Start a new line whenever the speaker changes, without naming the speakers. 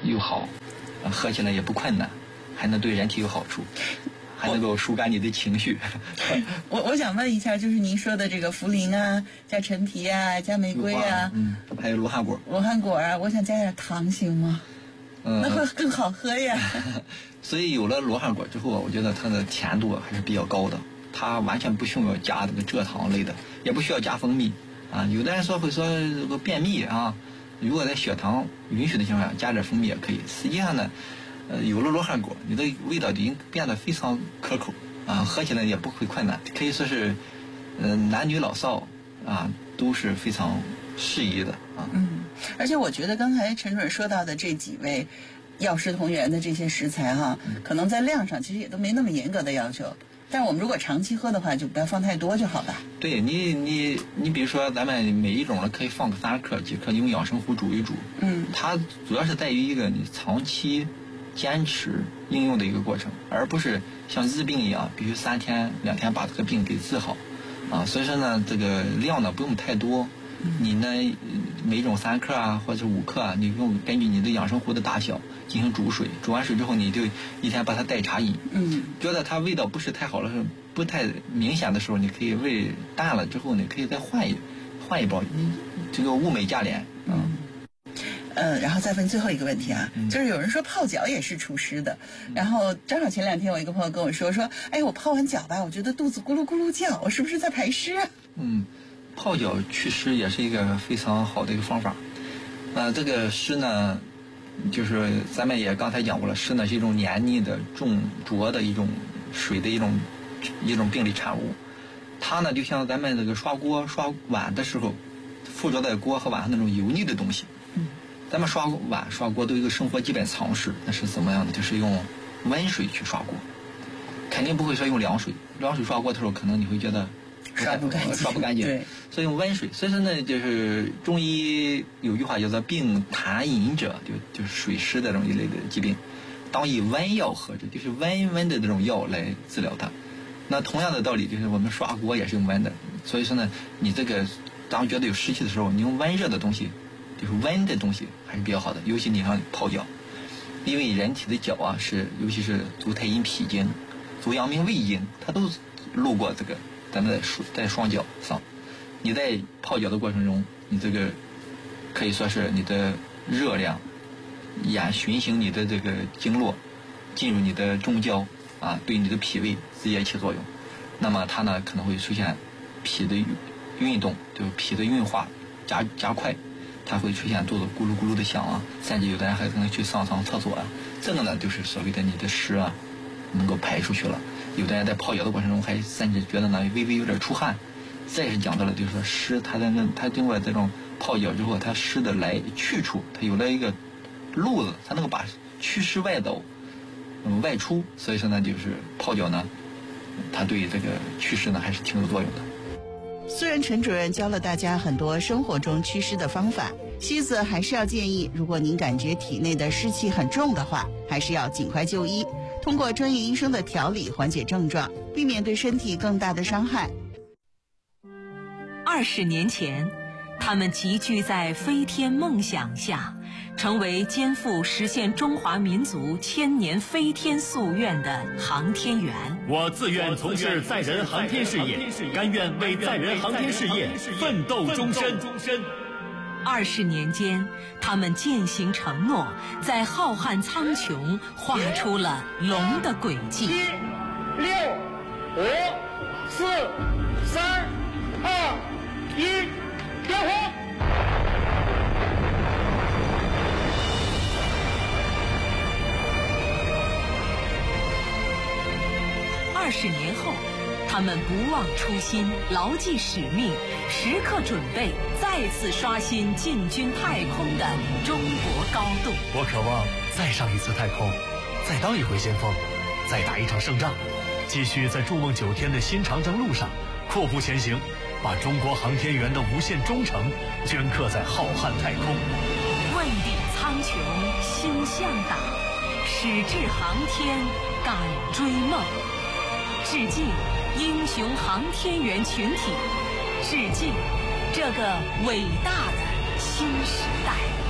又好，喝起来也不困难，还能对人体有好处，还能够疏肝你的情绪。
我想问一下，就是您说的这个茯苓啊，加陈皮啊，加玫瑰啊，
还有罗汉果。
罗汉果啊，我想加点糖行吗？那会更好喝呀。
所以有了罗汉果之后，我觉得它的甜度还是比较高的，它完全不需要加这个蔗糖类的，也不需要加蜂蜜啊。有的人会说这个便秘啊，如果在血糖允许的情况下加点蜂蜜也可以。实际上呢，有了罗汉果，你的味道已经变得非常可口啊，喝起来也不会困难，可以说是男女老少啊都是非常适宜的啊。
而且我觉得刚才陈主任说到的这几位药食同源的这些食材哈，可能在量上其实也都没那么严格的要求，但是我们如果长期喝的话，就不要放太多就好了。
对你比如说咱们每一种呢可以放个3克几克，用养生壶煮一煮。它主要是在于一个你长期坚持应用的一个过程，而不是像治病一样必须3天2天把这个病给治好啊。所以说呢，这个量呢不用太多。你呢，每种3克啊，或者5克啊，你用根据你的养生壶的大小进行煮水，煮完水之后，你就一天把它代茶饮。觉得它味道不是太好了，不太明显的时候，你可以味淡了之后，你可以再换一包，这个物美价廉。
然后再问最后一个问题啊，就是有人说泡脚也是除湿的，然后正好前2天我一个朋友跟我说，哎，我泡完脚吧，我觉得肚子咕噜咕噜叫，我是不是在排湿啊？
泡脚祛湿也是一个非常好的一个方法。这个湿呢，就是咱们也刚才讲过了，湿呢是一种黏腻的重浊的一种水的一种病理产物。它呢就像咱们这个刷锅刷碗的时候附着在锅和碗上那种油腻的东西。咱们刷碗刷锅都有一个生活基本常识，那是怎么样的？就是用温水去刷锅，肯定不会说用凉水。凉水刷锅的时候，可能你会觉得
刷不干净。对，
所以用温水。所以说呢，就是中医有句话叫做病痰饮者，就是水湿的这种一类的疾病，当以温药喝之，就是温的这种药来治疗它。那同样的道理，就是我们刷锅也是用温的。所以说呢，你这个当觉得有湿气的时候，你用温热的东西，就是温的东西还是比较好的。尤其你像泡脚，因为人体的脚啊尤其是足太阴脾经、足阳明胃经，它都路过这个咱们在双脚上。你在泡脚的过程中，你这个可以说是你的热量循行你的这个经络，进入你的中焦啊，对你的脾胃直接起作用。那么它呢可能会出现脾的运动，就脾的运化加快，它会出现肚子咕噜咕噜的响啊，甚至有的人还可能去上厕所啊。这个呢就是所谓的你的湿啊能够排出去了。有的人在泡脚的过程中还甚至觉得呢微微有点出汗。再是讲到了就是说湿，它经过这种泡脚之后，它湿的去处，它有了一个路子，它能够把祛湿外导外出。所以说呢，就是泡脚呢，它对这个祛湿呢还是挺有作用的。
虽然陈主任教了大家很多生活中祛湿的方法，西子还是要建议，如果您感觉体内的湿气很重的话，还是要尽快就医，通过专业医生的调理缓解症状，避免对身体更大的伤害。
20年前，他们集聚在飞天梦想下，成为肩负实现中华民族千年飞天夙愿的航天员。
我自愿从事载人航天事业，甘愿为载人航天事业奋斗终身。
20年间，他们践行承诺，在浩瀚苍穹画出了龙的轨迹。7、6、5、4、3、2、1，点火！20年后，他们不忘初心，牢记使命，时刻准备再次刷新进军太空的中国高度。
我渴望再上一次太空，再当一回先锋，再打一场胜仗，继续在筑梦9天的新长征路上阔步前行，把中国航天员的无限忠诚镌刻在浩瀚太空。
问鼎苍穹心向党，矢志航天敢追梦。致敬英雄航天员群体，致敬这个伟大的新时代。